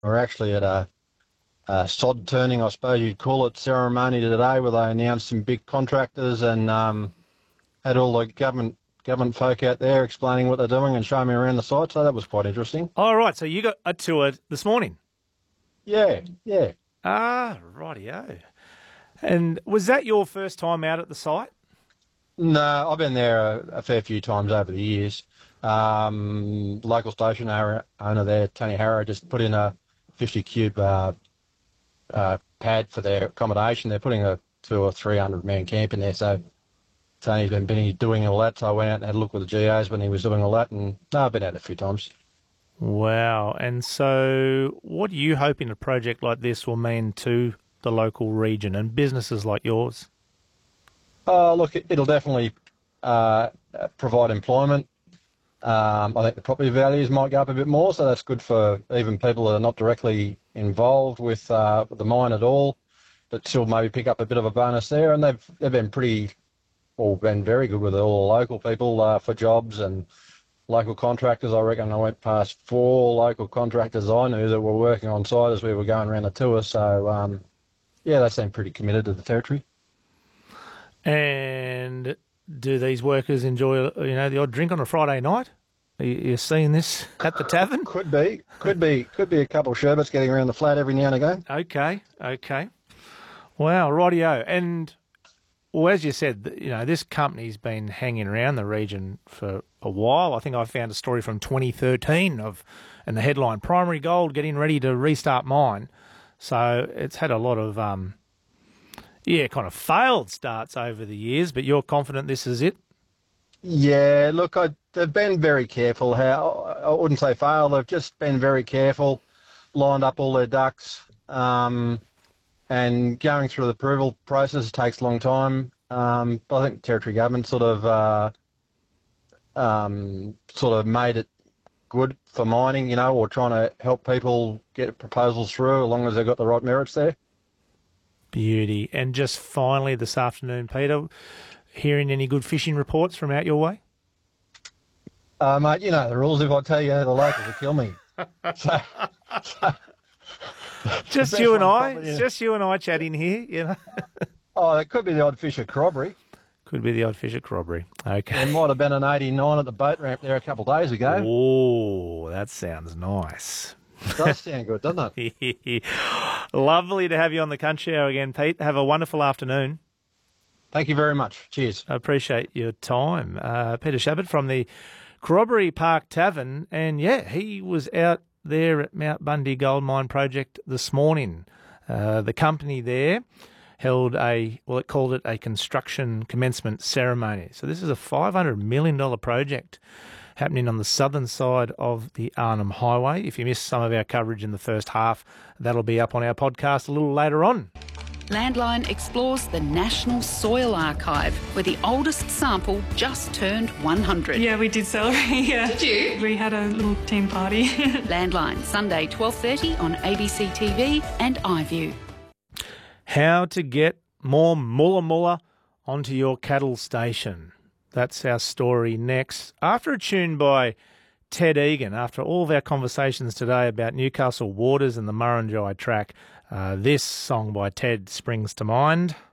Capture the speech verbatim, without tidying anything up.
We're actually at a, a sod turning, I suppose you'd call it, ceremony today, where they announced some big contractors and um, had all the government government folk out there explaining what they're doing and showing me around the site. So that was quite interesting. All right, so you got a tour this morning. Yeah, yeah. Ah, rightio. And was that your first time out at the site? No, I've been there a, a fair few times over the years. Um, local station owner, owner there, Tony Harrow, just put in a fifty cube uh, uh, pad for their accommodation. They're putting a two or three hundred man camp in there. So Tony's been, been doing all that. So I went out and had a look with the G Os when he was doing all that. And no, I've been out a few times. Wow. And so what are you hoping a project like this will mean to the local region and businesses like yours? Oh, look, it, it'll definitely uh, provide employment. Um, I think the property values might go up a bit more, so that's good for even people that are not directly involved with, uh, with the mine at all, but still maybe pick up a bit of a bonus there. And they've they've been pretty, well, been very good with all the local people uh, for jobs and local contractors. I reckon I went past four local contractors I knew that were working on site as we were going around the tour. So, um, yeah, they seem pretty committed to the territory. And do these workers enjoy, you know, the odd drink on a Friday night? Are you, you seeing this at the tavern? Could be, could be, could be a couple of sherbets getting around the flat every now and again. Okay, okay. Wow, rightio. And, well, as you said, you know, this company's been hanging around the region for a while. I think I found a story from twenty thirteen of, and the headline, Primary Gold getting ready to restart mine. So it's had a lot of, um, yeah, kind of failed starts over the years, but you're confident this is it? Yeah, look, I, they've been very careful. How I wouldn't say fail. They've just been very careful, lined up all their ducks, um, and going through the approval process takes a long time. Um, but I think the territory government sort of uh, um, sort of made it good for mining, you know, or trying to help people get proposals through, as long as they've got the right merits there. Beauty. And just finally this afternoon, Peter, hearing any good fishing reports from out your way? Uh, mate, you know the rules. If I tell you, the locals will kill me. So, so, just you and I, probably, yeah. Just you and I chatting here, you know. Oh, it could be the odd fish at Corroboree. Could be the odd fish at Corroboree. Okay. There might have been an eighty-nine at the boat ramp there a couple of days ago. Oh, that sounds nice. It does sound good, doesn't it? Lovely to have you on the Country Hour again, Pete. Have a wonderful afternoon. Thank you very much. Cheers. I appreciate your time. Uh, Peter Shabbat from the Corroboree Park Tavern. And, yeah, he was out there at Mount Bundy Gold Mine Project this morning. Uh, the company there held a, well, it called it a construction commencement ceremony. So this is a five hundred million dollars project happening on the southern side of the Arnhem Highway. If you missed some of our coverage in the first half, that'll be up on our podcast a little later on. Landline explores the National Soil Archive, where the oldest sample just turned one hundred. Yeah, we did celebrate, yeah. Did you? We had a little team party. Landline, Sunday twelve thirty on A B C T V and iView. How to get more mulla mulla onto your cattle station. That's our story next. After a tune by Ted Egan, after all of our conversations today about Newcastle Waters and the Murrumbidgee track, uh, this song by Ted springs to mind.